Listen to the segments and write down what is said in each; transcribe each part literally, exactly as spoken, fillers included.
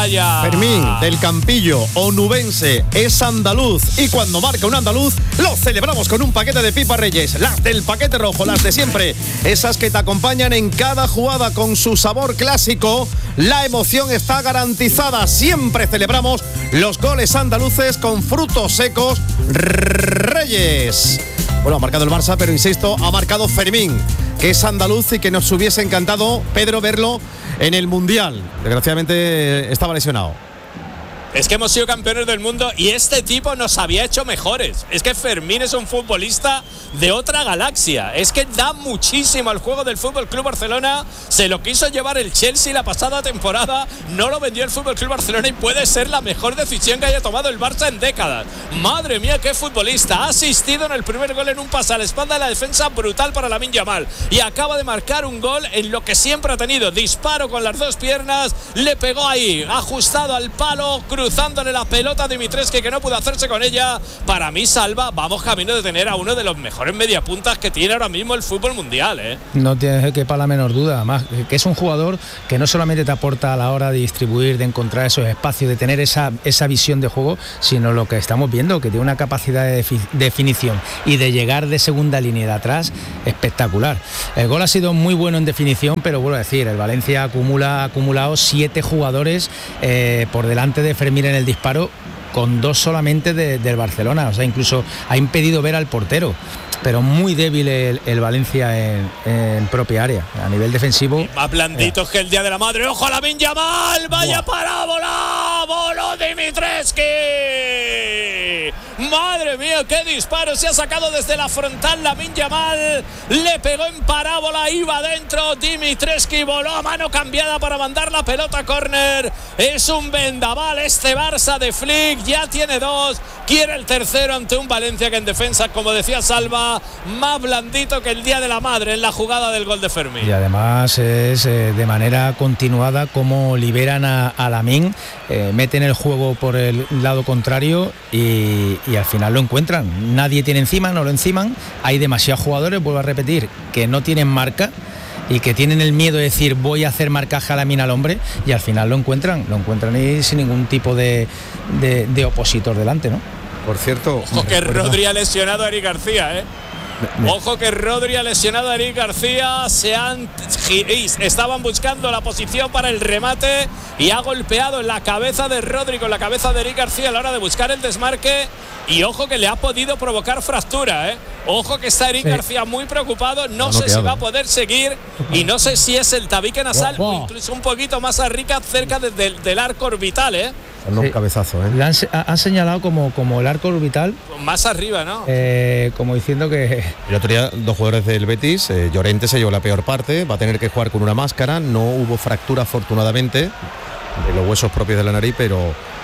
Fermín del Campillo, onubense, es andaluz y cuando marca un andaluz lo celebramos con un paquete de pipas Reyes, las del paquete rojo, las de siempre, esas que te acompañan en cada jugada con su sabor clásico. La emoción está garantizada, siempre celebramos los goles andaluces con frutos secos Reyes. Bueno, ha marcado el Barça, pero insisto, ha marcado Fermín, que es andaluz y que nos hubiese encantado, Pedro, verlo en el Mundial. Desgraciadamente estaba lesionado. Es que hemos sido campeones del mundo y este tipo nos había hecho mejores. Es que Fermín es un futbolista de otra galaxia. Es que da muchísimo al juego del F C Barcelona. Se lo quiso llevar el Chelsea la pasada temporada. No lo vendió el F C Barcelona y puede ser la mejor decisión que haya tomado el Barça en décadas. Madre mía, qué futbolista. Ha asistido en el primer gol en un pase a la espalda de la defensa brutal para Lamine Yamal. Y acaba de marcar un gol en lo que siempre ha tenido. Disparo con las dos piernas. Le pegó ahí, ajustado al palo, cruzándole la pelota a Dimitrescu, que no pudo hacerse con ella. Para mí, Salva, vamos camino de tener a uno de los mejores mediapuntas que tiene ahora mismo el fútbol mundial, ¿eh? No tienes que para la menor duda, más que es un jugador que no solamente te aporta a la hora de distribuir, de encontrar esos espacios, de tener esa, esa visión de juego, sino lo que estamos viendo, que tiene una capacidad de defi- definición y de llegar de segunda línea de atrás espectacular. El gol ha sido muy bueno en definición, pero vuelvo a decir, el Valencia acumula, ha acumulado siete jugadores eh, por delante de Fermín en el disparo, con dos solamente de, del Barcelona. O sea, incluso ha impedido ver al portero, pero muy débil el, el Valencia en, en propia área, a nivel defensivo. Más blanditos eh. que el día de la madre. ¡Ojo a Lamine Yamal! ¡Vaya Buah. parábola! ¡Voló Dimitrescu! ¡Madre mía, qué disparo! Se ha sacado desde la frontal Lamine Yamal. Le pegó en parábola, iba adentro Dimitrescu, voló a mano cambiada para mandar la pelota a córner. Es un vendaval este Barça de Flick. Ya tiene dos. Quiere el tercero ante un Valencia que en defensa, como decía Salva, más blandito que el día de la madre en la jugada del gol de Fermín. Y además es eh, de manera continuada como liberan a, a Lamine, eh, meten el juego por el lado contrario y, y al final lo encuentran. Nadie tiene encima, no lo enciman. Hay demasiados jugadores, vuelvo a repetir, que no tienen marca y que tienen el miedo de decir voy a hacer marcaje a Lamine al hombre, y al final lo encuentran, lo encuentran y sin ningún tipo de, de, de opositor delante, ¿no? Por cierto, ojo que recuerdo... Rodri ha lesionado a Eric García, ¿eh? Me, me... Ojo que Rodri ha lesionado a Eric García. Se han estaban buscando la posición para el remate y ha golpeado en la cabeza de Rodri con la cabeza de Eric García a la hora de buscar el desmarque. Y ojo que le ha podido provocar fractura, ¿eh? Ojo que está Eric sí. García muy preocupado. No, no sé quedado. si va a poder seguir y no sé si es el tabique nasal wow, wow. o incluso un poquito más arriba, cerca de, de, del arco orbital, ¿eh? Un sí. cabezazo, ¿eh? Le han, han señalado como, como el arco orbital. Más arriba, ¿no? Eh, como diciendo que... El otro día, dos jugadores del Betis, eh, Llorente se llevó la peor parte, va a tener que jugar con una máscara. No hubo fractura, afortunadamente, de los huesos propios de la nariz, pero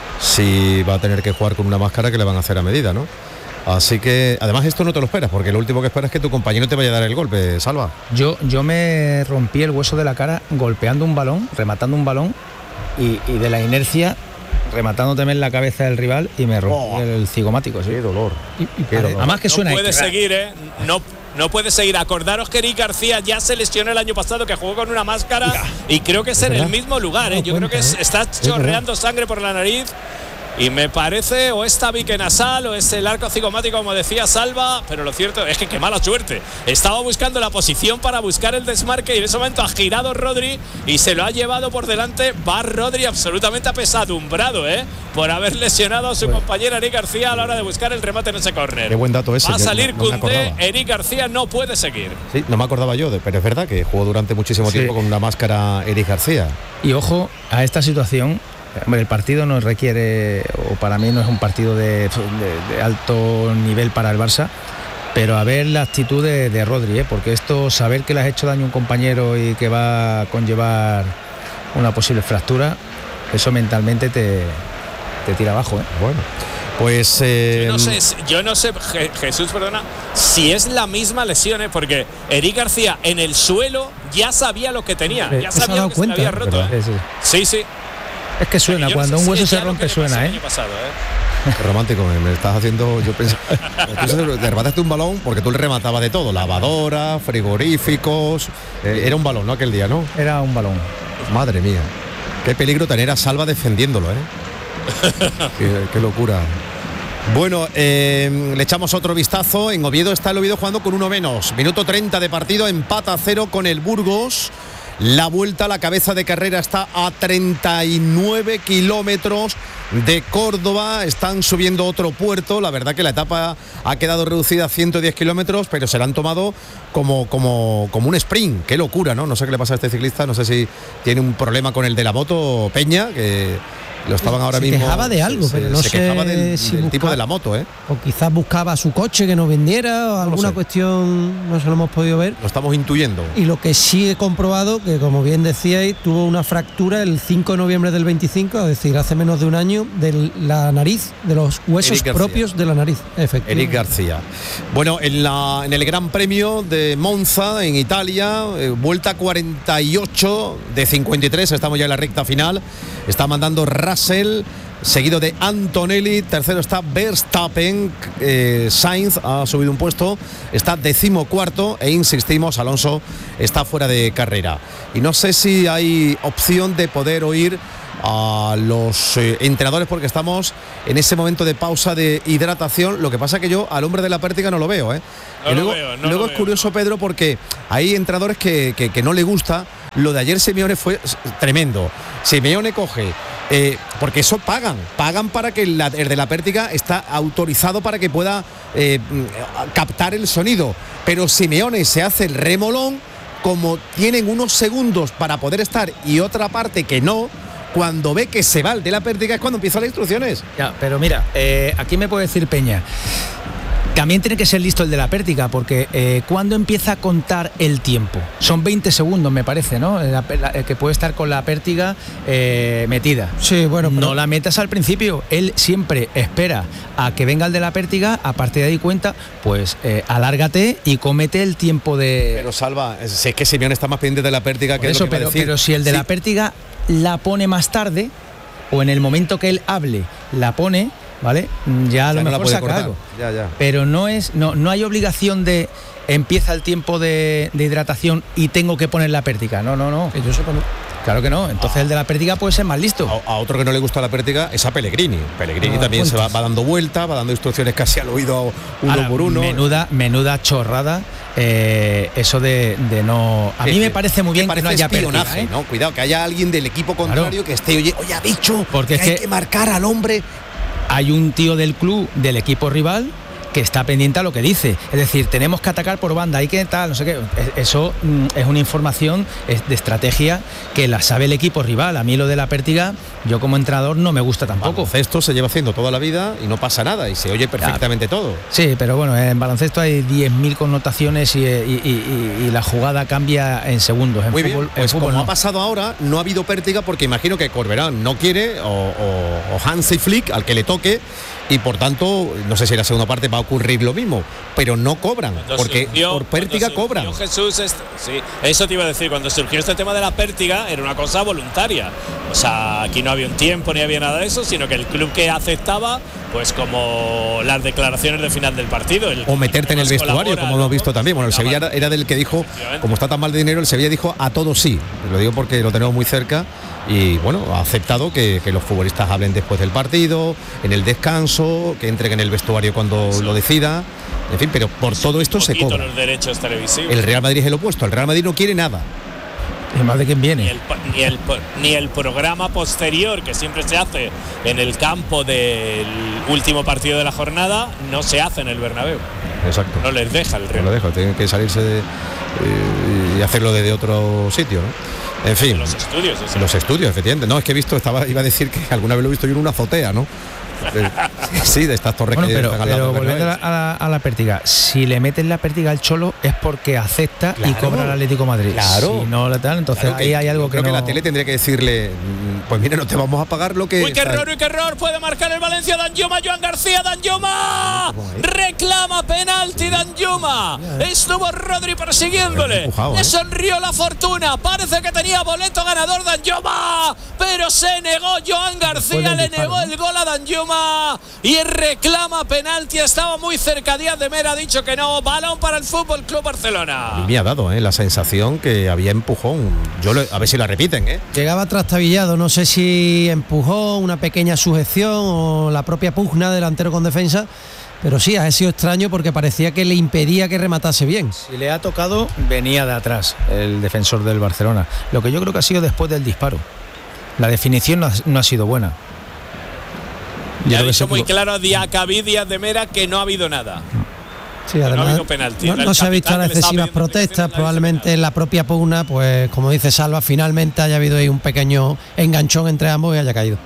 sí va a tener que jugar con una máscara que le van a hacer a medida, ¿no? Así que, además, esto no te lo esperas, porque lo último que esperas es que tu compañero te vaya a dar el golpe, Salva. Yo, yo me rompí el hueso de la cara golpeando un balón, rematando un balón, y, y de la inercia rematando también la cabeza del rival y me rompí oh, el cigomático. ¿Sí? Qué dolor. Y, y qué dolor. Además que suena. No puede seguir, ¿eh? No, no puede seguir. Acordaros que Eric García ya se lesionó el año pasado, que jugó con una máscara ya. y creo que es, es en el mismo lugar, ¿eh? Yo cuenta, creo que es, ¿eh? está chorreando sangre por la nariz. Y me parece o es tabique nasal o es el arco cigomático, como decía Salva, pero lo cierto es que qué mala suerte. Estaba buscando la posición para buscar el desmarque y en ese momento ha girado Rodri y se lo ha llevado por delante. Va Rodri absolutamente apesadumbrado, ¿eh? Por haber lesionado a su bueno. compañera Eric García a la hora de buscar el remate en ese córner. Qué buen dato ese. Va a salir no, no Koundé, Eric García no puede seguir. Sí, no me acordaba yo, de, pero es verdad que jugó durante muchísimo sí. tiempo con una máscara Eric García. Y ojo a esta situación. El partido no requiere, o para mí no es un partido de, de, de alto nivel para el Barça, pero a ver la actitud de, de Rodri, ¿eh? Porque esto, saber que le has hecho daño a un compañero y que va a conllevar una posible fractura, eso mentalmente te, te tira abajo, ¿eh? Bueno, pues eh... yo no sé, yo no sé Jesús, perdona, si es la misma lesión, ¿eh? Porque Eric García en el suelo ya sabía lo que tenía, ya sabía lo que cuenta, se le había roto, ¿eh? Sí, sí. sí, sí. Es que suena, cuando no sé un hueso si se rompe suena, ¿eh? Pasado, ¿eh? Qué romántico, me, me estás haciendo, yo pensaba, te remataste un balón porque tú le rematabas de todo, lavadora, frigoríficos, eh, era un balón, ¿no? Aquel día, ¿no? Era un balón. Madre mía. Qué peligro tener a Salva defendiéndolo, ¿eh? qué, qué locura. Bueno, eh, le echamos otro vistazo. En Oviedo está el Oviedo jugando con uno menos. Minuto treinta de partido, empata a cero con el Burgos. La vuelta a la cabeza de carrera está a treinta y nueve kilómetros de Córdoba. Están subiendo otro puerto. La verdad que la etapa ha quedado reducida a ciento diez kilómetros, pero se la han tomado como, como, como un sprint. Qué locura, ¿no? No sé qué le pasa a este ciclista. No sé si tiene un problema con el de la moto, Peña, que lo estaban ahora se mismo. Se quejaba de algo, se, pero no se sé quejaba del, si del buscaba, tipo de la moto, ¿eh? O quizás buscaba su coche que no vendiera, o alguna no sé. cuestión, no se lo hemos podido ver. Lo estamos intuyendo. Y lo que sí he comprobado, que como bien decíais, tuvo una fractura el cinco de noviembre del veinticinco, es decir, hace menos de un año, de la nariz, de los huesos propios de la nariz. Efectivamente. Eric García. Bueno, en, la, en el Gran Premio de Monza, en Italia, eh, vuelta cuarenta y ocho de cincuenta y tres, estamos ya en la recta final. Está mandando Russell, seguido de Antonelli, tercero está Verstappen, eh, Sainz ha subido un puesto, está decimocuarto e insistimos, Alonso está fuera de carrera. Y no sé si hay opción de poder oír a los eh, entrenadores, porque estamos en ese momento de pausa de hidratación. Lo que pasa que yo al hombre de la pértiga no lo veo, ¿eh? No y luego, lo veo, no luego lo es veo, curioso, no. Pedro, porque hay entrenadores que, que, que no le gusta. Lo de ayer Simeone fue tremendo. Simeone coge, eh, porque eso pagan, pagan para que la, el de la pértiga está autorizado para que pueda eh, captar el sonido. Pero Simeone se hace el remolón, como tienen unos segundos para poder estar y otra parte que no. Cuando ve que se va el de la pértiga es cuando empiezan las instrucciones. Ya, pero mira, eh, aquí me puede decir Peña, también tiene que ser listo el de la pértiga, porque eh, ¿cuándo empieza a contar el tiempo? Son veinte segundos, me parece, ¿no? La, la, el que puede estar con la pértiga eh, metida. Sí, bueno, pero no la metas al principio. Él siempre espera a que venga el de la pértiga, a partir de ahí cuenta, pues eh, alárgate y cómete el tiempo de... Pero Salva, si es que Simeone está más pendiente de la pértiga que eso, es lo que pero, va a decir. pero si el de Sí. la pértiga la pone más tarde, o en el momento que él hable la pone, ¿vale? Ya a lo Ya no la mejor puede saca cortar. algo. Ya, ya. Pero no es, no, no hay obligación de empieza el tiempo de, de hidratación y tengo que poner la pértiga. No, no, no. que yo sepa, no. Claro que no. Entonces el de la pértiga puede ser más listo. A, a otro que no le gusta la pértiga es a Pellegrini. Pellegrini Ah, también se va, Fuentes. va dando vueltas, va dando instrucciones casi al oído uno Ahora, por uno. Menuda, menuda chorrada. Eh, eso de, de no. A Que- mí me que- parece muy bien que, parece no haya pértiga, espionaje, ¿eh? ¿no? Cuidado, que haya alguien del equipo contrario Claro. que esté, oye, oye, ha dicho Porque que es hay que- que marcar al hombre. Hay un tío del club, del equipo rival, que está pendiente a lo que dice. Es decir, tenemos que atacar por banda, hay que tal, no sé qué. Eso mm, es una información es de estrategia que la sabe el equipo rival. A mí lo de la pértiga, yo como entrenador no me gusta tampoco. Esto se lleva haciendo toda la vida y no pasa nada y se oye perfectamente todo. Sí, pero bueno, en baloncesto hay diez mil connotaciones y, y- y- y la jugada cambia en segundos. En Muy fútbol, bien, pues en fútbol como no. ha pasado ahora, no ha habido pértiga porque imagino que Corberán no quiere o, o, o Hansi Flick al que le toque y por tanto, no sé si en la segunda parte va a ocurrir lo mismo, pero no cobran, Cuando porque surgió- por pértiga cuando surgió cobran. Jesús, est- sí, eso te iba a decir, cuando surgió este tema de la pértiga era una cosa voluntaria. O sea, aquí no había un tiempo ni había nada de eso, sino que el club que aceptaba, pues como las declaraciones de final del partido. El, O meterte en el más vestuario, colabora, como hemos ¿no? visto también. Bueno, el Sevilla era, era del que dijo, Efectivamente. como está tan mal de dinero, el Sevilla dijo a todos sí. Lo digo porque lo tenemos muy cerca y bueno, ha aceptado que, que los futbolistas hablen después del partido, en el descanso, que entren en el vestuario cuando lo decida. En fin, pero por todo esto se Poquito cobra. los derechos televisivos. El Real Madrid es el opuesto. El Real Madrid no quiere nada. Y más de quién Ni viene. el, po- ni, el, po- ni el programa posterior que siempre se hace en el campo del último partido de la jornada no se hace en el Bernabéu. Exacto. No les deja el No Real. lo dejo, tienen que salirse de, eh, y hacerlo desde otro sitio, ¿no? En fin, Los estudios. eso. los estudios, efectivamente. No, es que he visto, estaba, iba a decir que alguna vez lo he visto yo en una azotea, ¿no? Eh, sí, de estas torres Bueno, que pero, están al lado pero del volviendo a la, Bernabéu. a la- a la pértiga, si le metes la pértiga al Cholo es porque acepta y Claro, cobra el Atlético de Madrid. claro. Si no la tal, entonces Claro ahí hay algo yo que creo no. que la tele tendría que decirle, mm, pues mira, no te vamos a pagar lo que... Uy, qué está- error, uy, qué error. Puede marcar el Valencia. Danjuma, Joan García, Danjuma. Reclama penalti, Danjuma. Estuvo Rodri persiguiéndole. Empujado, ¿eh? Le sonrió la fortuna. Parece que tenía boleto ganador Danjuma. Pero se negó Joan García. Después del Le disparo, negó ¿no? el gol a Danjuma. suma y reclama penalti. Estaba muy cerca Díaz de Mera, ha dicho que no. Balón para el Fútbol Club Barcelona. Y me ha dado eh, la sensación que había empujón. Yo lo, a ver si la repiten. ¿eh? Llegaba trastabillado, no sé si empujó, una pequeña sujeción o la propia pugna delantero con defensa. Pero sí, ha sido extraño porque parecía que le impedía que rematase bien. Si le ha tocado, venía de atrás el defensor del Barcelona. Lo que yo creo que ha sido después del disparo. La definición no ha, no ha sido buena. Ya ha dicho muy claro Diacabí Díaz de Mera que no ha habido nada. Sí, además, no, ha habido penalti. no, no se ha visto las excesivas protestas, probablemente en la propia pugna, pues como dice Salva, finalmente haya habido ahí un pequeño enganchón entre ambos y haya caído.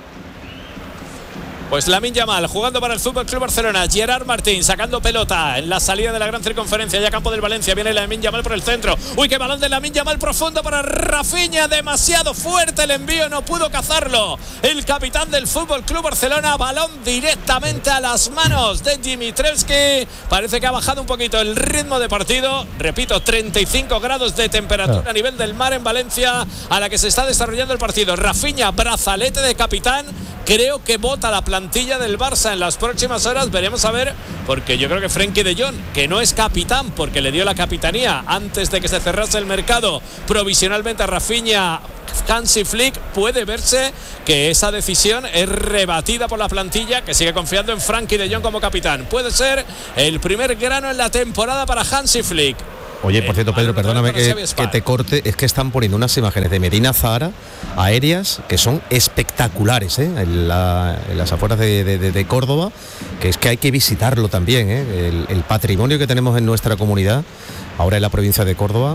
Pues Lamine Yamal jugando para el Fútbol Club Barcelona. Gerard Martín sacando pelota en la salida de la gran circunferencia, ya campo del Valencia. Viene Lamine Yamal por el centro. Uy, qué balón de Lamine Yamal profundo para Rafinha. Demasiado fuerte el envío, no pudo cazarlo el capitán del Fútbol Club Barcelona. Balón directamente a las manos de Dimitrievski. Parece que ha bajado un poquito el ritmo de partido. Repito, treinta y cinco grados de temperatura a nivel del mar en Valencia, a la que se está desarrollando el partido. Rafinha, brazalete de capitán. Creo que vota la plantilla del Barça en las próximas horas. Veremos a ver, porque yo creo que Frenkie de Jong, que no es capitán porque le dio la capitanía antes de que se cerrase el mercado provisionalmente a Rafinha, Hansi Flick, puede verse que esa decisión es rebatida por la plantilla, que sigue confiando en Frenkie de Jong como capitán. Puede ser el primer grano en la temporada para Hansi Flick. Oye, por cierto, Pedro, perdóname que, que te corte, es que están poniendo unas imágenes de Medina Zahara aéreas que son espectaculares, ¿eh? en, la, en las afueras de, de, de Córdoba, que es que hay que visitarlo también, ¿eh? el, el patrimonio que tenemos en nuestra comunidad, ahora en la provincia de Córdoba,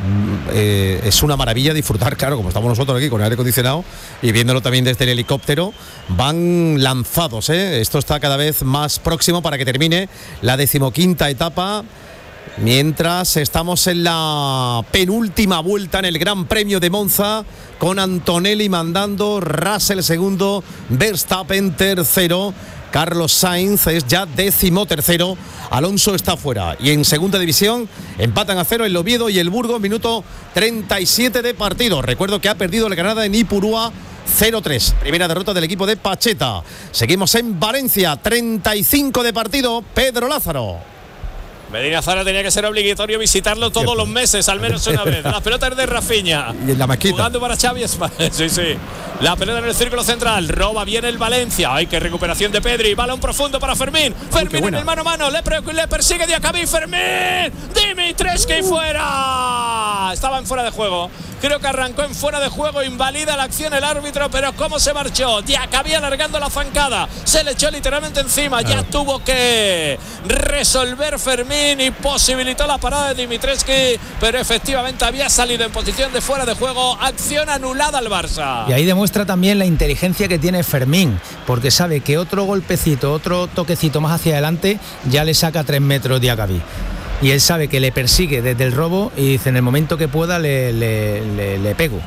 eh, es una maravilla disfrutar, claro, como estamos nosotros aquí con aire acondicionado y viéndolo también desde el helicóptero. Van lanzados, ¿eh? Esto está cada vez más próximo para que termine la decimoquinta etapa. Mientras estamos en la penúltima vuelta en el Gran Premio de Monza, con Antonelli mandando, Russell segundo, Verstappen tercero, Carlos Sainz es ya décimo tercero, Alonso está fuera. Y en segunda división empatan a cero el Oviedo y el Burgos, minuto treinta y siete de partido. Recuerdo que ha perdido el Granada en Ipurúa cero tres, primera derrota del equipo de Pacheta. Seguimos en Valencia, treinta y cinco de partido, Pedro Lázaro. Medina Zahara tenía que ser obligatorio visitarlo todos Cierto. los meses, al menos una vez. La pelota es de Rafinha. Y en la mezquita. Jugando para Xavi Esparza. Sí, sí. La pelota en el círculo central. Roba bien el Valencia. Ay, qué recuperación de Pedri. Balón profundo para Fermín. Fermín Uy, en el mano a mano. Le, le persigue Diacabí. Fermín. Dimitrievski uh. fuera. Estaba en fuera de juego. Creo que arrancó en fuera de juego. Invalida la acción el árbitro. Pero cómo se marchó. Diacabí alargando la zancada. Se le echó literalmente encima. Claro. Ya tuvo que resolver Fermín y posibilitó la parada de Dimitrievski, pero efectivamente había salido en posición de fuera de juego. Acción anulada al Barça. Y ahí demuestra también la inteligencia que tiene Fermín, porque sabe que otro golpecito, otro toquecito más hacia adelante ya le saca tres metros Diacabí. Y él sabe que le persigue desde el robo y dice, en el momento que pueda le, le, le, le pego.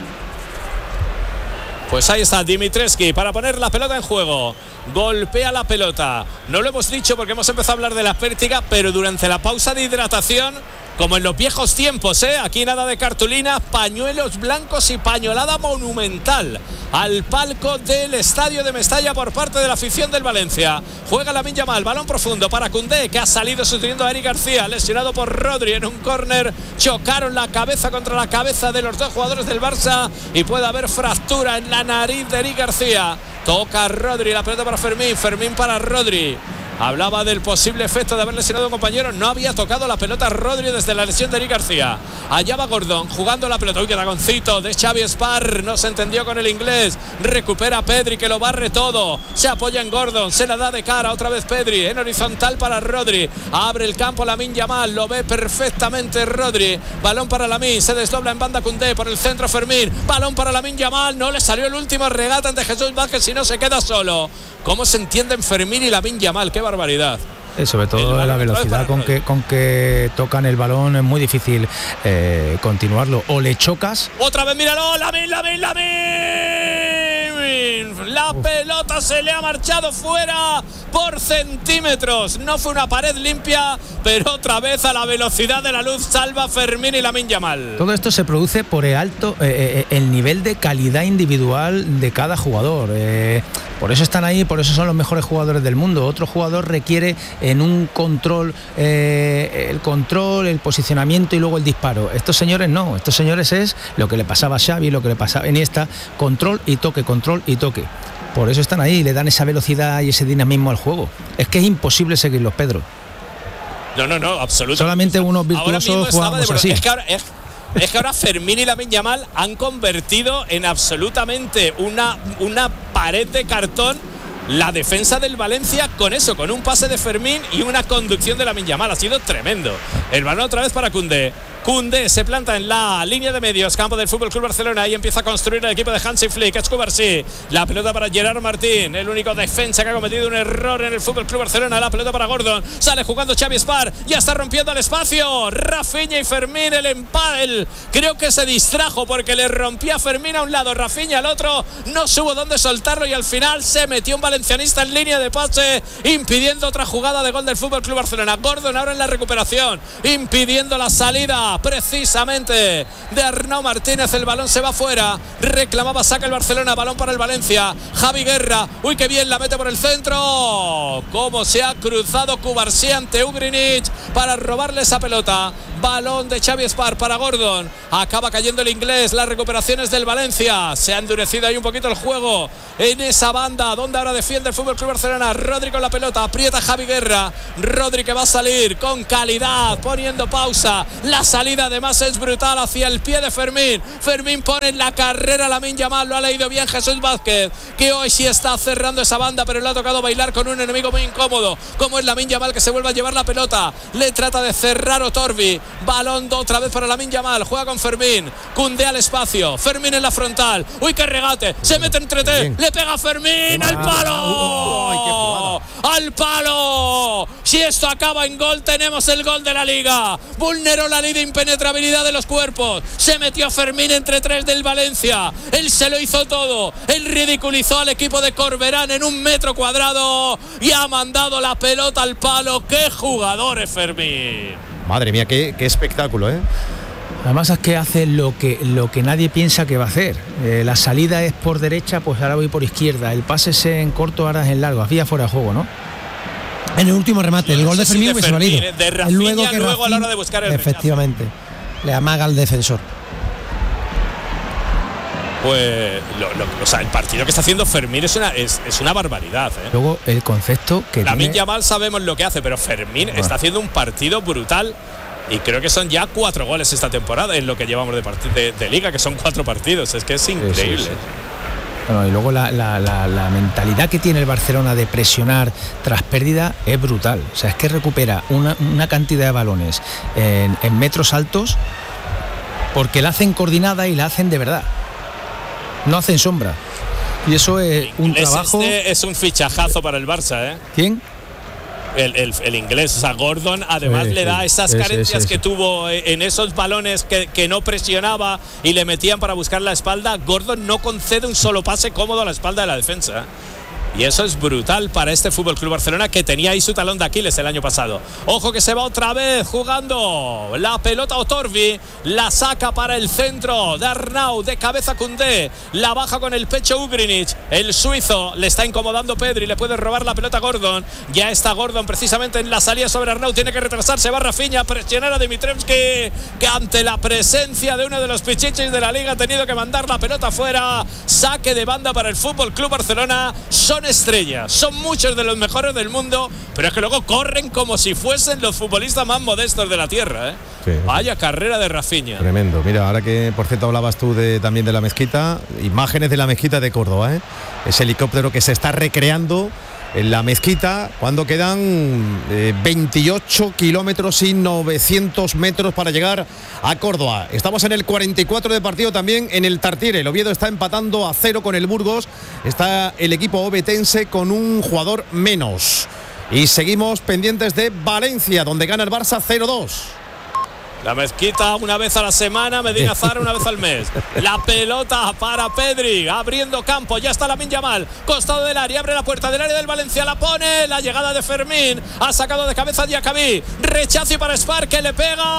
Pues ahí está Dimitrievski para poner la pelota en juego. Golpea la pelota. No lo hemos dicho porque hemos empezado a hablar de la pértiga, pero durante la pausa de hidratación, como en los viejos tiempos, ¿eh? Aquí nada de cartulina, pañuelos blancos y pañolada monumental al palco del estadio de Mestalla por parte de la afición del Valencia. Juega Lamine Yamal, balón profundo para Koundé, que ha salido sustituyendo a Eric García, lesionado por Rodri en un córner. Chocaron la cabeza contra la cabeza de los dos jugadores del Barça y puede haber fractura en la nariz de Eric García. Toca Rodri, la pelota para Fermín, Fermín para Rodri. Hablaba del posible efecto de haber lesionado a un compañero. No había tocado la pelota Rodri desde la lesión de Eric García. Allá va Gordon jugando la pelota. Uy, qué dragoncito de Xavi Esparza. No se entendió con el inglés. Recupera Pedri, que lo barre todo. Se apoya en Gordon. Se la da de cara. Otra vez Pedri. En horizontal para Rodri. Abre el campo Lamine Yamal. Lo ve perfectamente Rodri. Balón para Lamine. Se desdobla en banda Koundé. Por el centro Fermín. Balón para Lamine Yamal. No le salió el último regate ante Jesús Vázquez. Si no se queda solo. ¿Cómo se entienden Fermín y Lamine Yamal? ¡Qué barbaridad! Eh, sobre todo la velocidad con que, con que tocan el balón es muy difícil eh, continuarlo. O le chocas. Otra vez, míralo, Lamine, Lamine, Lamine. Fermín. La pelota se le ha marchado fuera por centímetros. No fue una pared limpia, pero otra vez a la velocidad de la luz salva Fermín y Lamine Yamal. Todo esto se produce por el alto eh, eh, el nivel de calidad individual de cada jugador. Eh, por eso están ahí, por eso son los mejores jugadores del mundo. Otro jugador requiere en un control, eh, el control, el posicionamiento y luego el disparo. Estos señores no, estos señores es lo que le pasaba a Xavi, lo que le pasaba a Iniesta, control y toque, control y toque. Por eso están ahí y le dan esa velocidad y ese dinamismo al juego. Es que es imposible seguirlos, Pedro. No, no, no, absolutamente. Solamente unos virtuosos jugamos así. Es que ahora, es, es que ahora Fermín y Lamine Yamal han convertido en absolutamente una, una pared de cartón la defensa del Valencia con eso, con un pase de Fermín y una conducción de Lamine Yamal. Ha sido tremendo. El balón otra vez para Koundé. Koundé se planta en la línea de medios, campo del F C Barcelona, y empieza a construir el equipo de Hansi Flick. Es Cubarsí, la pelota para Gerard Martín, el único defensa que ha cometido un error en el F C Barcelona. La pelota para Gordon, sale jugando Xavi Espar, ya está rompiendo el espacio. Rafinha y Fermín, el empate, creo que se distrajo porque le rompía a Fermín a un lado, Rafinha al otro, no supo dónde soltarlo y al final se metió un valencianista en línea de pase, impidiendo otra jugada de gol del F C Barcelona. Gordon ahora en la recuperación, impidiendo la salida precisamente de Arnau Martínez. El balón se va fuera, reclamaba saca el Barcelona, balón para el Valencia. Javi Guerra, uy que bien la mete por el centro, cómo se ha cruzado Cubarsí ante Ugrinic para robarle esa pelota. Balón de Xavi Espar para Gordon, acaba cayendo el inglés. Las recuperaciones del Valencia, se ha endurecido ahí un poquito el juego en esa banda donde ahora defiende el F C Barcelona. Rodri con la pelota, aprieta Javi Guerra, Rodri que va a salir con calidad, poniendo pausa. La salida además es brutal hacia el pie de Fermín. Fermín pone en la carrera a Lamine Yamal, lo ha leído bien Jesús Vázquez, que hoy sí está cerrando esa banda, pero le ha tocado bailar con un enemigo muy incómodo como es Lamine Yamal, que se vuelve a llevar la pelota, le trata de cerrar Otorbi. Balón otra vez para Lamine Yamal, juega con Fermín, Koundé al espacio, Fermín en la frontal, uy qué regate, se mete entre tres, le pega Fermín al palo, al palo. Si esto acaba en gol, tenemos el gol de la Liga. Vulneró la ley de impenetrabilidad de los cuerpos, se metió Fermín entre tres del Valencia, él se lo hizo todo, él ridiculizó al equipo de Corberán en un metro cuadrado y ha mandado la pelota al palo. ¡Qué jugador es Fermín! Madre mía, qué, qué espectáculo, ¿eh? Además es que hace lo que, lo que nadie piensa que va a hacer. Eh, la salida es por derecha, pues ahora voy por izquierda. El pase es en corto, ahora es en largo. Había fuera de juego, ¿no? En el último remate, el gol de Fermín hubiese valido. De Rafinha, luego, que luego Rafinha, a la hora de buscar el efectivamente, rechazo, le amaga al defensor. Pues lo, lo, o sea, el partido que está haciendo Fermín es una, es, es una barbaridad, ¿eh? Luego el concepto que Lamine tiene... Yamal sabemos lo que hace, pero Fermín bueno. está haciendo un partido brutal. Y creo que son ya cuatro goles esta temporada en lo que llevamos de, part- de, de liga, que son cuatro partidos. Es que es increíble. Sí, sí, sí. Bueno, y luego la, la, la, la mentalidad que tiene el Barcelona de presionar tras pérdida es brutal. O sea, es que recupera una, una cantidad de balones en, en metros altos porque la hacen coordinada y la hacen de verdad. No hacen sombra. Y eso es un trabajo... Este es un fichajazo para el Barça, ¿eh? ¿Quién? El, el, el inglés, o sea, Gordon además sí, le da esas sí, carencias sí, sí, que sí. tuvo en esos balones que, que no presionaba y le metían para buscar la espalda. Gordon no concede un solo pase cómodo a la espalda de la defensa. Y eso es brutal para este F C Barcelona, que tenía ahí su talón de Aquiles el año pasado. Ojo que se va otra vez jugando la pelota Otorbi, la saca para el centro de Arnau, de cabeza Koundé, la baja con el pecho Ugrinic, el suizo, le está incomodando Pedri, le puede robar la pelota a Gordon. Ya está Gordon precisamente en la salida sobre Arnau, tiene que retrasarse, va Rafinha a presionar a Dimitrievski, que ante la presencia de uno de los pichichis de la liga ha tenido que mandar la pelota fuera. Saque de banda para el F C Barcelona. Son estrellas, son muchos de los mejores del mundo, pero es que luego corren como si fuesen los futbolistas más modestos de la tierra, ¿eh? Sí. Vaya carrera de Rafinha. Tremendo. Mira, ahora que por cierto hablabas tú de, también de la mezquita, imágenes de la mezquita de Córdoba, ¿eh? Ese helicóptero que se está recreando en la mezquita cuando quedan eh, veintiocho kilómetros y novecientos metros para llegar a Córdoba. Estamos en el cuarenta y cuatro de partido también en el Tartiere. El Oviedo está empatando a cero con el Burgos. Está el equipo ovetense con un jugador menos. Y seguimos pendientes de Valencia, donde gana el Barça cero dos. La mezquita una vez a la semana, Medina Zahara una vez al mes. La pelota para Pedri, abriendo campo, ya está Lamine Yamal, costado del área, abre la puerta del área del Valencia, la pone, la llegada de Fermín, ha sacado de cabeza Diacabí, rechazo para Spar, que le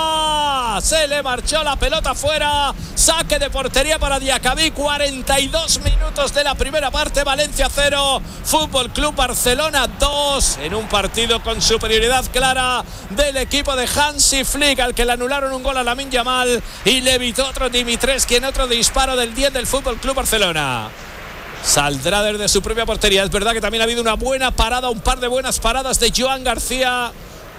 pega, se le marchó la pelota fuera, saque de portería para Diacabí, cuarenta y dos minutos de la primera parte, Valencia cero, Fútbol Club Barcelona dos, en un partido con superioridad clara del equipo de Hansi Flick, al que le anularon un gol a Lamine Yamal y le evitó otro Dimitrescu en otro disparo del diez del Fútbol Club Barcelona. Saldrá desde su propia portería. Es verdad que también ha habido una buena parada, un par de buenas paradas de Joan García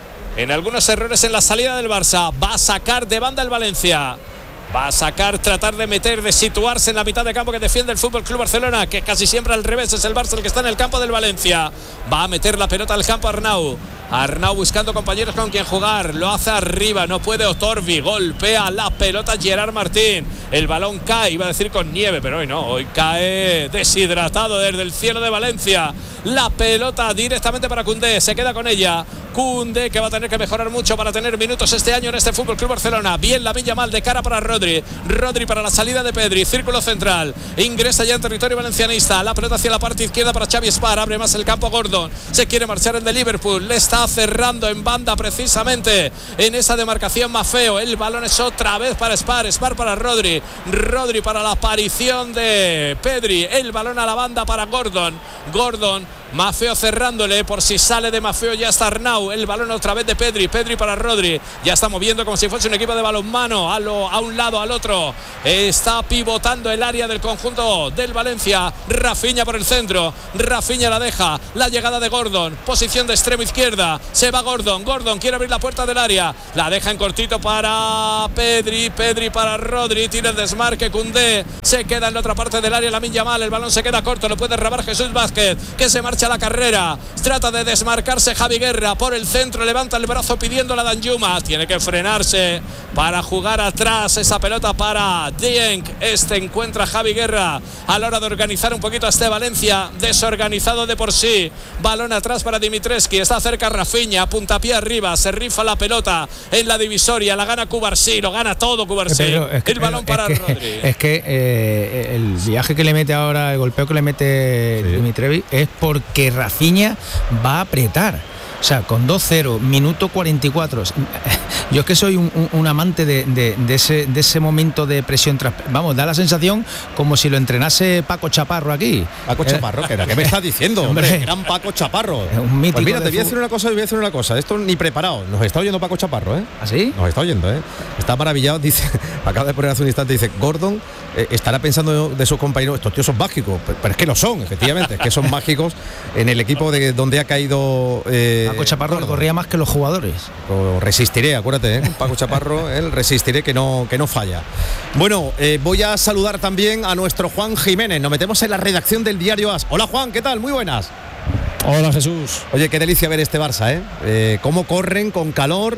en algunos errores en la salida del Barça. Va a sacar de banda el Valencia. Va a sacar, tratar de meter, de situarse en la mitad de campo que defiende el Fútbol Club Barcelona, que casi siempre al revés es el Barça el que está en el campo del Valencia. Va a meter la pelota al campo Arnau. Arnau buscando compañeros con quien jugar, lo hace arriba, no puede Otorbi, golpea la pelota Gerard Martín, el balón cae, iba a decir con nieve, pero hoy no, hoy cae deshidratado desde el cielo de Valencia. La pelota directamente para Koundé, se queda con ella. Koundé, que va a tener que mejorar mucho para tener minutos este año en este Fútbol Club Barcelona. Bien Lamine Yamal de cara para Rodri. Rodri para la salida de Pedri, círculo central. Ingresa ya en territorio valencianista. La pelota hacia la parte izquierda para Xavi Spar. Abre más el campo Gordon. Se quiere marchar el de Liverpool. Le está cerrando en banda precisamente en esa demarcación Maffeo. El balón es otra vez para Spar. Spar para Rodri. Rodri para la aparición de Pedri. El balón a la banda para Gordon. Gordon. Maffeo cerrándole, por si sale de Maffeo ya está Arnau, el balón otra vez de Pedri, Pedri para Rodri, ya está moviendo como si fuese un equipo de balonmano, a, lo, a un lado, al otro, está pivotando el área del conjunto del Valencia, Rafinha por el centro, Rafinha la deja, la llegada de Gordon, posición de extremo izquierda, se va Gordon, Gordon quiere abrir la puerta del área, la deja en cortito para Pedri, Pedri para Rodri, tira el desmarque, Koundé, se queda en la otra parte del área, Lamine Yamal, el balón se queda corto, lo puede robar Jesús Vázquez, que se marcha a la carrera, trata de desmarcarse Javi Guerra por el centro, levanta el brazo pidiendo la Danjuma, tiene que frenarse para jugar atrás esa pelota para Dieng. Este encuentra a Javi Guerra a la hora de organizar un poquito a este Valencia desorganizado de por sí, balón atrás para Dimitrescu, está cerca Rafinha, puntapié arriba, se rifa la pelota en la divisoria, la gana Cubarsí, lo gana todo Cubarsí, es que, el balón para es que, Rodri. Es que eh, el viaje que le mete ahora, el golpeo que le mete sí. Dimitrescu es porque que Rafinha va a apretar. O sea, con dos cero, minuto cuarenta y cuatro. Yo es que soy un, un, un amante de, de, de, ese, de ese momento de presión. Tras, vamos, da la sensación como si lo entrenase Paco Chaparro aquí. Paco Chaparro, ¿qué, ¿qué me estás diciendo? Hombre, gran Paco Chaparro. Es un mítico. Pues mira, te voy a fútbol. decir una cosa, te voy a decir una cosa. Esto ni preparado. Nos está oyendo Paco Chaparro, ¿eh? ¿Ah, sí? Nos está oyendo, ¿eh? Está maravillado, dice, acaba de poner hace un instante, dice, Gordon eh, estará pensando de sus compañeros, estos tíos son mágicos, pero, pero es que lo son, efectivamente, es que son mágicos en el equipo de donde ha caído eh, Paco Chaparro Gordon. Corría más que los jugadores. O resistiré, acuérdate, ¿eh? Paco Chaparro, él resistiré que no, que no falla. Bueno, eh, voy a saludar también a nuestro Juan Jiménez. Nos metemos en la redacción del diario AS. Hola Juan, ¿qué tal? Muy buenas. Hola Jesús. Oye, qué delicia ver este Barça, ¿eh? eh cómo corren con calor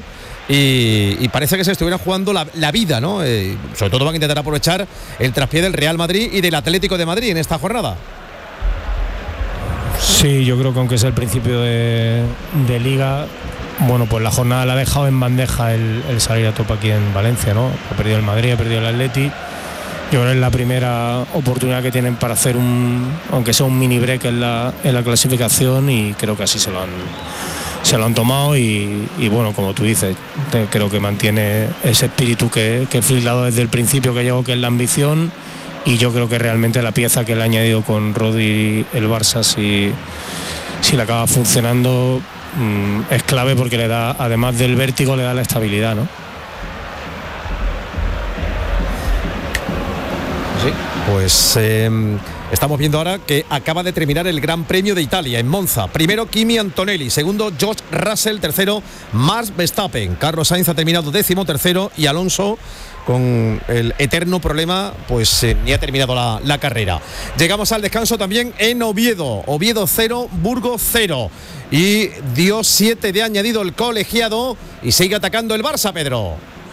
y, y parece que se estuvieran jugando la, la vida, ¿no? Eh, sobre todo van a intentar aprovechar el traspié del Real Madrid y del Atlético de Madrid en esta jornada. Sí, yo creo que aunque es el principio de, de Liga, bueno, pues la jornada la ha dejado en bandeja el, el salir a tope aquí en Valencia, ¿no? Ha perdido el Madrid, ha perdido el Atleti. Yo creo que es la primera oportunidad que tienen para hacer un, aunque sea un mini break en la, en la clasificación, y creo que así se lo han, se lo han tomado y, y bueno, como tú dices, te, creo que mantiene ese espíritu que, que Flick ha dado desde el principio que llegó, que es la ambición. Y yo creo que realmente la pieza que le ha añadido con Rodri el Barça, si, si le acaba funcionando, mmm, es clave porque le da, además del vértigo, le da la estabilidad, ¿no? Sí, pues eh, estamos viendo ahora que acaba de terminar el Gran Premio de Italia en Monza. Primero Kimi Antonelli, segundo George Russell, tercero Max Verstappen. Carlos Sainz ha terminado décimo tercero y Alonso, con el eterno problema, pues eh, ni ha terminado la, la carrera. Llegamos al descanso también en Oviedo. Oviedo cero, Burgos cero. Y dio siete de añadido el colegiado y sigue atacando el Barça, Pedro.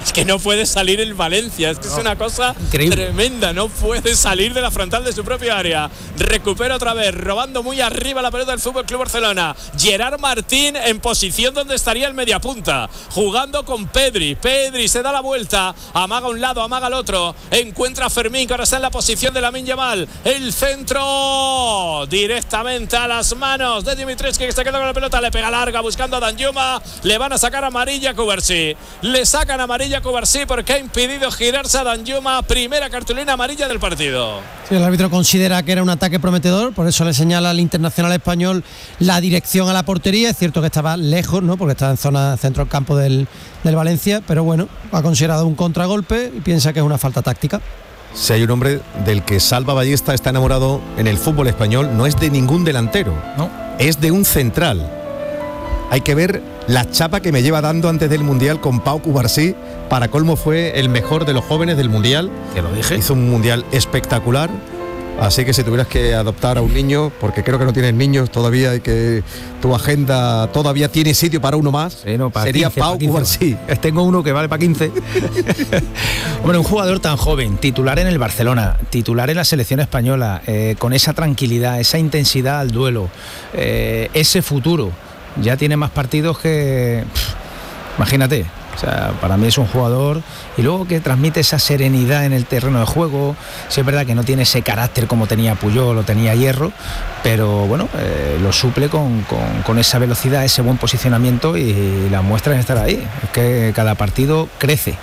Es que no puede salir el Valencia, es que no. es una cosa Increíble. tremenda, no puede salir de la frontal de su propia área. Recupera otra vez, robando muy arriba la pelota del F C Barcelona. Gerard Martín en posición donde estaría el mediapunta, jugando con Pedri. Pedri se da la vuelta, amaga un lado, amaga al otro, encuentra a Fermín, que ahora está en la posición de Lamine Yamal. El centro directamente a las manos de Dimitrescu, que se queda con la pelota, le pega larga buscando a Danjuma, le van a sacar amarilla a Cubarsí, le sacan amarilla a Cubarsí porque ha impedido girarse a Danjuma, primera cartulina amarilla del partido. Sí, el árbitro considera que era un ataque prometedor, por eso le señala al internacional español la dirección a la portería. Es cierto que estaba lejos, ¿no?, porque estaba en zona centro del campo del, del Valencia, pero bueno, ha considerado un contragolpe y piensa que es una falta táctica. Si hay un hombre del que Salva Ballesta está enamorado en el fútbol español, no es de ningún delantero, no, es de un central. Hay que ver la chapa que me lleva dando antes del Mundial con Pau Cubarsí. Para colmo fue el mejor de los jóvenes del Mundial. Te lo dije. Hizo un Mundial espectacular. Así que si tuvieras que adoptar a un niño, porque creo que no tienes niños todavía y que tu agenda todavía tiene sitio para uno más, sí, no, para sería quince, Pau Cubarsí. Tengo uno que vale para quince. Bueno, un jugador tan joven, titular en el Barcelona, titular en la selección española, eh, con esa tranquilidad, esa intensidad al duelo, eh, ese futuro. Ya tiene más partidos que... Pff, imagínate. O sea, para mí es un jugador, y luego que transmite esa serenidad en el terreno de juego. Sí, es verdad que no tiene ese carácter como tenía Puyol o tenía Hierro, pero bueno, eh, lo suple con, con, con esa velocidad, ese buen posicionamiento, y la muestra en estar ahí. Es que cada partido crece.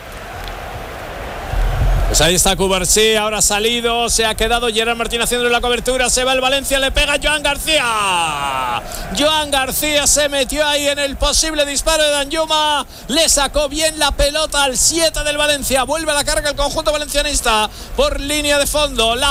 Pues ahí está Cubarsí, ahora ha salido, se ha quedado Gerard Martín haciendo la cobertura, se va el Valencia, le pega Joan García. Joan García se metió ahí en el posible disparo de Danjuma, le sacó bien la pelota al siete del Valencia, vuelve a la carga el conjunto valencianista por línea de fondo, la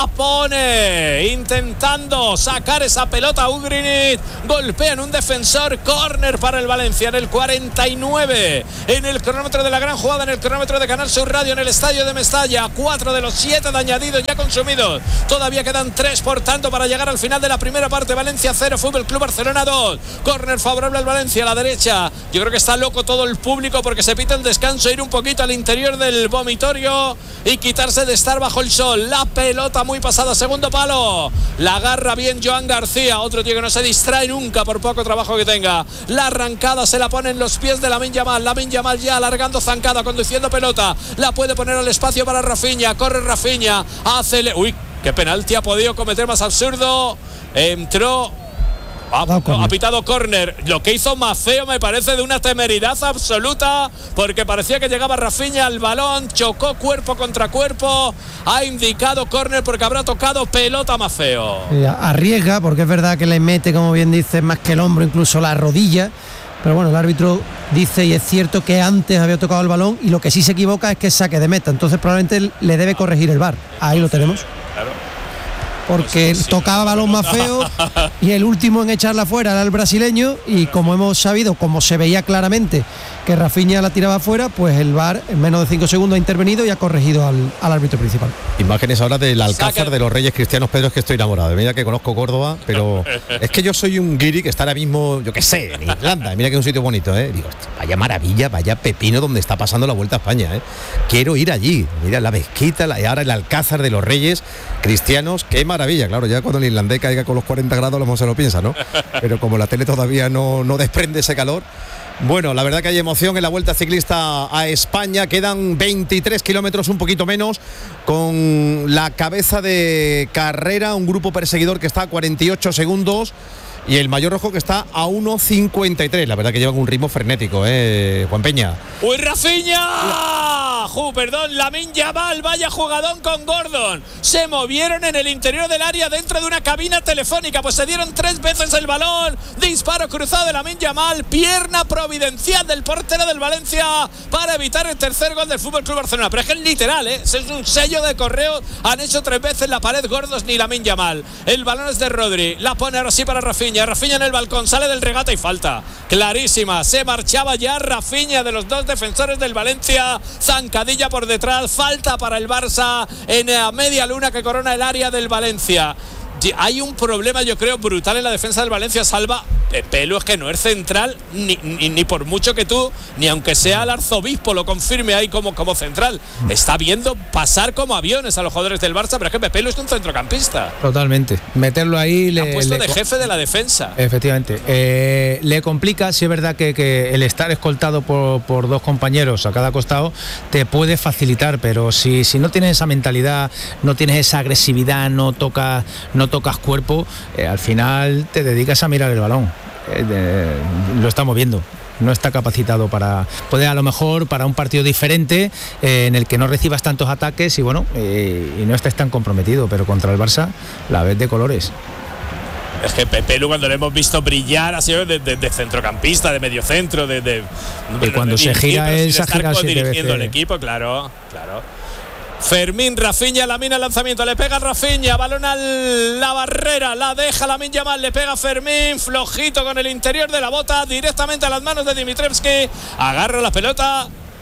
pone intentando sacar esa pelota a Udrinit, golpea en un defensor, córner para el Valencia en el cuarenta y nueve, en el cronómetro de la gran jugada, en el cronómetro de Canal Sur Radio en el estadio de Mestalla. Cuatro de los siete de añadidos ya consumidos. Todavía quedan tres, por tanto, para llegar al final de la primera parte. Valencia cero, F C Barcelona dos. Córner favorable al Valencia a la derecha. Yo creo que está loco todo el público porque se pita el descanso, ir un poquito al interior del vomitorio y quitarse de estar bajo el sol. La pelota muy pasada, segundo palo. La agarra bien Joan García, otro tío que no se distrae nunca por poco trabajo que tenga. La arrancada se la pone en los pies de Lamine Yamal. Lamine Yamal ya alargando zancada, conduciendo pelota. La puede poner al espacio para Rafinha, corre Rafinha, hace... Le... Uy, qué penalti ha podido cometer más absurdo. Entró... Ha, ha pitado córner. Lo que hizo Maffeo me parece de una temeridad absoluta, porque parecía que llegaba Rafinha al balón, chocó cuerpo contra cuerpo, ha indicado córner porque habrá tocado pelota Maffeo. Arriesga, porque es verdad que le mete, como bien dice, más que el hombro, incluso la rodilla. Pero bueno, el árbitro dice, y es cierto, que antes había tocado el balón, y lo que sí se equivoca es que es saque de meta. Entonces probablemente le debe corregir el V A R. Ahí lo tenemos. Claro. Porque pues sí, tocaba balón más feo y el último en echarla fuera era el brasileño, y como hemos sabido, como se veía claramente que Rafinha la tiraba fuera, pues el V A R en menos de cinco segundos ha intervenido y ha corregido al, al árbitro principal. Imágenes ahora del Alcázar de los Reyes Cristianos. Pedro, es que estoy enamorado. Mira que conozco Córdoba, pero es que yo soy un guiri que está ahora mismo, yo qué sé, en Irlanda. Mira que es un sitio bonito, ¿eh? Digo, vaya maravilla, vaya pepino donde está pasando la Vuelta a España, ¿eh? Quiero ir allí. Mira la mezquita, la, ahora el Alcázar de los Reyes Cristianos. Qué maravilla. Claro, ya cuando el irlandés caiga con los cuarenta grados, a lo mejor se lo piensa, ¿no? Pero como la tele todavía no, no desprende ese calor. Bueno, la verdad que hay emoción en la Vuelta Ciclista a España. Quedan veintitrés kilómetros, un poquito menos, con la cabeza de carrera, un grupo perseguidor que está a cuarenta y ocho segundos y el Mayor Rojo que está a uno cincuenta y tres. La verdad que llevan un ritmo frenético, ¿eh, Juan Peña? ¡Uy, Rafinha! ¡Ju, perdón! Lamine Yamal, vaya jugadón con Gordon. Se movieron en el interior del área dentro de una cabina telefónica, pues se dieron tres veces el balón. Disparo cruzado de Lamine Yamal, pierna providencial del portero del Valencia para evitar el tercer gol del F C Barcelona. Pero es que es literal, ¿eh? Es un sello de correo. Han hecho tres veces la pared Gordos ni Lamine Yamal. El balón es de Rodri, la pone ahora sí para Rafinha. Rafinha en el balcón, sale del regate y falta clarísima. Se marchaba ya Rafinha de los dos defensores del Valencia. Zancadilla por detrás, falta para el Barça en la media luna que corona el área del Valencia. hay un problema, yo creo, brutal en la defensa del Valencia. Salva, Pelu es que no es central, ni, ni, ni por mucho que tú, ni aunque sea el arzobispo lo confirme ahí como, como central. Está viendo pasar como aviones a los jugadores del Barça, pero es que Pelu es un centrocampista. Totalmente. Meterlo ahí le ha puesto le, de jefe de la defensa. Efectivamente. Eh, le complica, si es verdad que, que el estar escoltado por, por dos compañeros a cada costado te puede facilitar, pero si, si no tienes esa mentalidad, no tienes esa agresividad, no tocas, no tocas cuerpo, eh, al final te dedicas a mirar el balón. Eh, de, lo estamos viendo. No está capacitado para poder, a lo mejor, para un partido diferente eh, en el que no recibas tantos ataques y bueno, eh, y no estés tan comprometido, pero contra el Barça la ves de colores. Es que Pelu, cuando lo hemos visto brillar, ha sido de, de, de centrocampista, de mediocentro, de, de y cuando de se gira él se ha girado dirigiendo el equipo, claro, claro. Fermín, Rafinha, Lamine al lanzamiento, le pega Rafinha, balón a la barrera, la deja Lamine Yamal, le pega Fermín, flojito con el interior de la bota, directamente a las manos de Dimitrievski, agarra la pelota.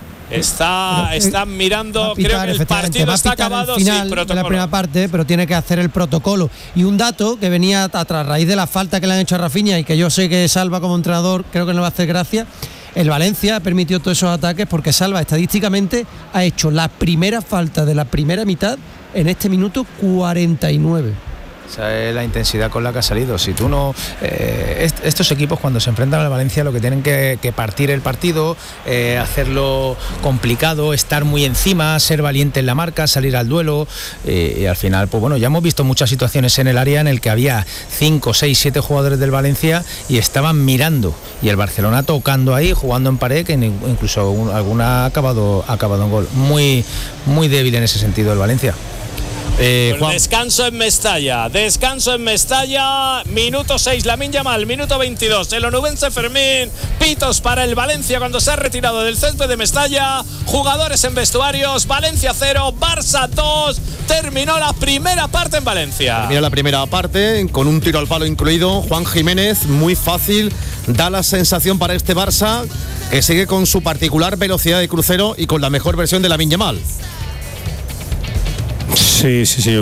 Está, están mirando, pitar, creo que el partido está acabado. El final sí, de la primera parte, pero tiene que hacer el protocolo. Y un dato que venía a, a raíz de la falta que le han hecho a Rafinha y que yo sé que Salva como entrenador creo que no va a hacer gracia. El Valencia ha permitido todos esos ataques porque Salva estadísticamente ha hecho la primera falta de la primera mitad en este minuto cuarenta y nueve. Esa es la intensidad con la que ha salido. Si tú no, eh, est- estos equipos cuando se enfrentan al Valencia lo que tienen que, que partir el partido, eh, hacerlo complicado, estar muy encima, ser valiente en la marca, salir al duelo, eh, y al final, pues bueno, ya hemos visto muchas situaciones en el área en el que había cinco, seis, siete jugadores del Valencia y estaban mirando, y el Barcelona tocando ahí, jugando en pared, que incluso un, alguna ha acabado, ha acabado en gol. Muy, muy débil en ese sentido el Valencia. Eh, pues descanso en Mestalla, descanso en Mestalla, minuto seis, Lamine Yamal, minuto veintidós, el onubense Fermín, pitos para el Valencia cuando se ha retirado del césped de Mestalla, jugadores en vestuarios, Valencia cero, Barça dos, terminó la primera parte en Valencia. Terminó la primera parte con un tiro al palo incluido, Juan Jiménez, muy fácil, da la sensación para este Barça que sigue con su particular velocidad de crucero y con la mejor versión de Lamine Yamal. Sí, sí, sí.